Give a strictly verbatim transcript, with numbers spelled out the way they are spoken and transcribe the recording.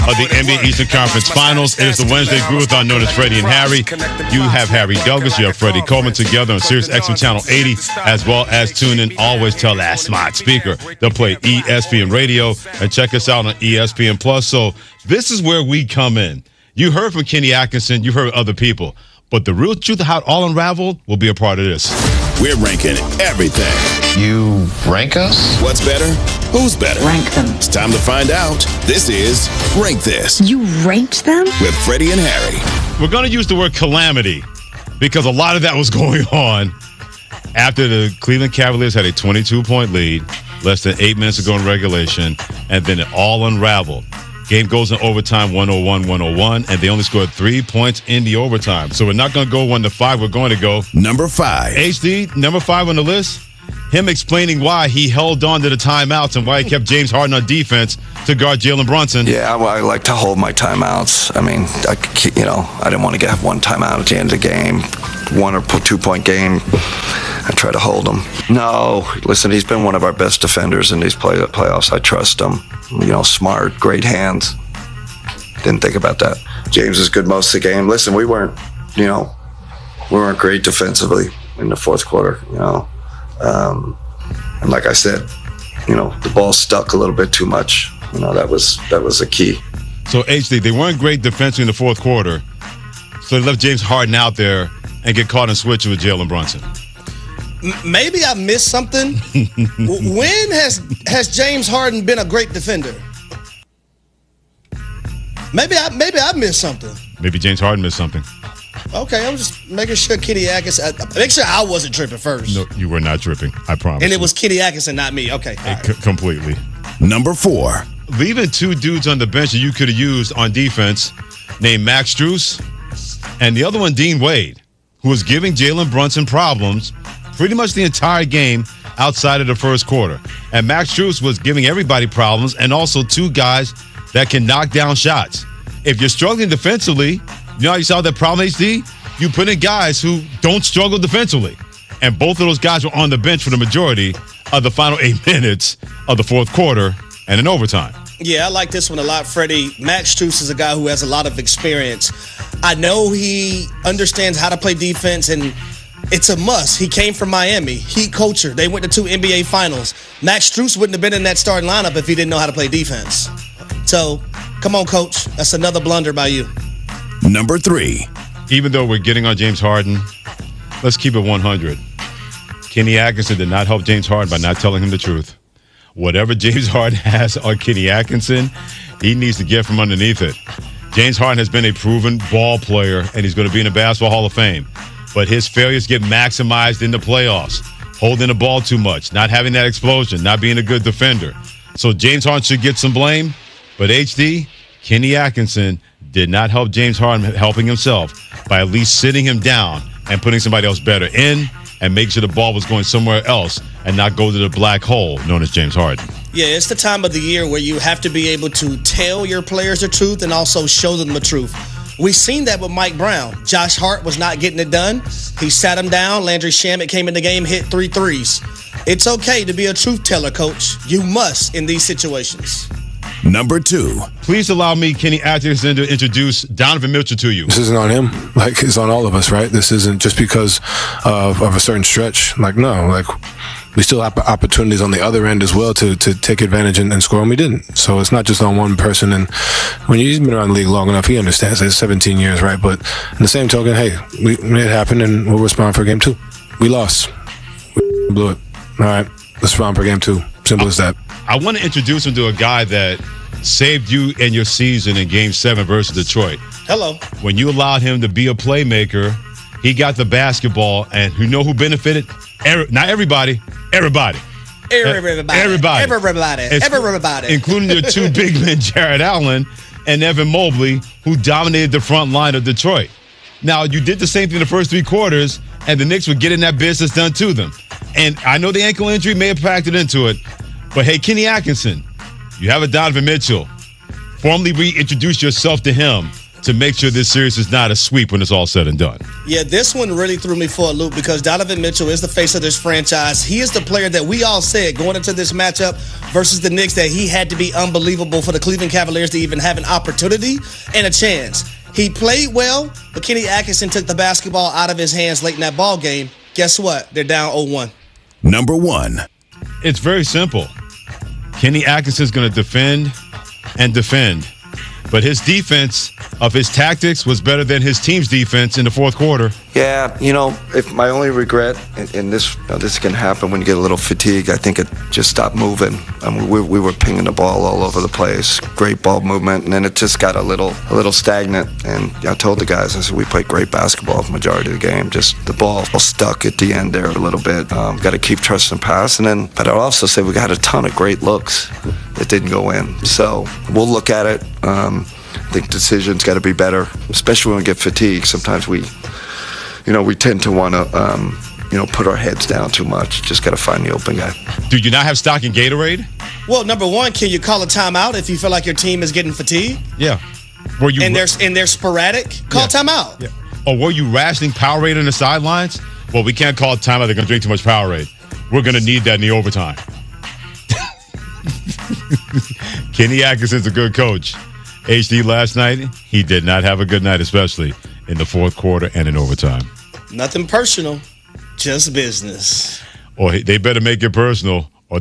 of the N B A Eastern Conference Finals. It is the Wednesday Groove-a-thon known as Freddie and Harry. You have Harry Douglas, you have Freddie Coleman together on Sirius X M Channel eighty, as well as tune in. Always tell that smart speaker they'll play E S P N Radio, and check us out on E S P N Plus. So this is where we come in. You heard from Kenny Atkinson, you heard other people, but the real truth of how it all unraveled will be a part of this. We're ranking everything. You rank us? What's better? Who's better? Rank them. It's time to find out. This is Rank This. You ranked them? With Freddie and Harry. We're going to use the word calamity because a lot of that was going on after the Cleveland Cavaliers had a twenty-two point lead, less than eight minutes to go in regulation, and then it all unraveled. Game goes in overtime, one oh one one oh one, and they only scored three points in the overtime. So we're not going to go one to five. We're going to go number five. H D, number five on the list. Him explaining why he held on to the timeouts and why he kept James Harden on defense to guard Jalen Brunson. Yeah, well, I like to hold my timeouts. I mean, I, you know, I didn't want to get one timeout at the end of the game, one or two-point game. I try to hold him. No, listen, he's been one of our best defenders in these play, playoffs. I trust him. You know, smart, great hands. Didn't think about that. James is good most of the game. Listen, we weren't, you know, we weren't great defensively in the fourth quarter, you know. Um, and like I said, you know, the ball stuck a little bit too much. You know, that was that was a key. So, H D, they weren't great defensively in the fourth quarter, so they left James Harden out there and get caught in switch with Jalen Brunson. Maybe I missed something. When has has James Harden been a great defender? Maybe I maybe I missed something. Maybe James Harden missed something. Okay, I'm just making sure Kenny Atkinson. Make sure I wasn't tripping first. No, you were not tripping. I promise. And it you. was Kenny Atkinson, not me. Okay, right. C- completely. Number four. Leaving two dudes on the bench that you could have used on defense, named Max Strus, and the other one, Dean Wade, who was giving Jalen Brunson problems pretty much the entire game outside of the first quarter. And Max Strus was giving everybody problems, and also two guys that can knock down shots. If you're struggling defensively, you know how you saw that problem, H D? You put in guys who don't struggle defensively. And both of those guys were on the bench for the majority of the final eight minutes of the fourth quarter and in overtime. Yeah, I like this one a lot, Freddie. Max Strus is a guy who has a lot of experience. I know he understands how to play defense, and it's a must. He came from Miami. Heat culture. They went to two N B A finals. Max Strus wouldn't have been in that starting lineup if he didn't know how to play defense. So, come on, Coach. That's another blunder by you. Number three. Even though we're getting on James Harden, let's keep it one hundred. Kenny Atkinson did not help James Harden by not telling him the truth. Whatever James Harden has on Kenny Atkinson, he needs to get from underneath it. James Harden has been a proven ball player, and he's going to be in the Basketball Hall of Fame. But his failures get maximized in the playoffs. Holding the ball too much, not having that explosion, not being a good defender. So James Harden should get some blame. But H D, Kenny Atkinson did not help James Harden helping himself by at least sitting him down and putting somebody else better in and making sure the ball was going somewhere else and not go to the black hole known as James Harden. Yeah, it's the time of the year where you have to be able to tell your players the truth and also show them the truth. We've seen that with Mike Brown. Josh Hart was not getting it done. He sat him down. Landry Shamet came in the game, hit three threes. It's okay to be a truth teller, Coach. You must in these situations. Number two. Please allow me, Kenny Atkinson, to introduce Donovan Mitchell to you. This isn't on him. Like, it's on all of us, right? This isn't just because of, of a certain stretch. Like, no. Like, we still have opportunities on the other end as well to, to take advantage and, and score, and we didn't. So it's not just on one person. And when he's been around the league long enough, he understands. It's seventeen years, right? But in the same token, hey, we, it happened, and we'll respond for game two. We lost. We blew it. All right, let's respond for game two. Simple as that. I want to introduce him to a guy that saved you and your season in Game seven versus Detroit. Hello. When you allowed him to be a playmaker, he got the basketball, and you know who benefited? Every, not everybody, everybody. Everybody. Everybody. Everybody. It's, Everybody. Including your two big men, Jared Allen and Evan Mobley, who dominated the front line of Detroit. Now, you did the same thing in the first three quarters, and the Knicks were getting that business done to them. And I know the ankle injury may have factored into it, but hey, Kenny Atkinson, you have a Donovan Mitchell. Formally reintroduce yourself to him to make sure this series is not a sweep when it's all said and done. Yeah, this one really threw me for a loop because Donovan Mitchell is the face of this franchise. He is the player that we all said going into this matchup versus the Knicks that he had to be unbelievable for the Cleveland Cavaliers to even have an opportunity and a chance. He played well, but Kenny Atkinson took the basketball out of his hands late in that ball game. Guess what? They're down oh one. Number one. It's very simple. Kenny Atkinson is going to defend and defend. But his defense of his tactics was better than his team's defense in the fourth quarter. Yeah, you know, if my only regret, and, and this you know, this can happen when you get a little fatigued, I think it just stopped moving. I mean, we, we were pinging the ball all over the place, great ball movement, and then it just got a little a little stagnant. And I told the guys, I said, we played great basketball the majority of the game. Just the ball stuck at the end there a little bit. Um, got to keep trusting pass. And then, but I'd also say we got a ton of great looks that didn't go in. So we'll look at it. Um, I think decisions got to be better, especially when we get fatigued. Sometimes we, you know, we tend to want to, um, you know, put our heads down too much. Just got to find the open guy. Do you not have stock in Gatorade? Well, number one, can you call a timeout if you feel like your team is getting fatigued? Yeah. Were you and they're and they're sporadic? Call yeah. timeout. Yeah. Or were you rationing Powerade on the sidelines? Well, we can't call timeout. They're going to drink too much Powerade. We're going to need that in the overtime. Kenny Atkinson's a good coach. H D last night, he did not have a good night, especially in the fourth quarter and in overtime. Nothing personal, just business. Or they better make it personal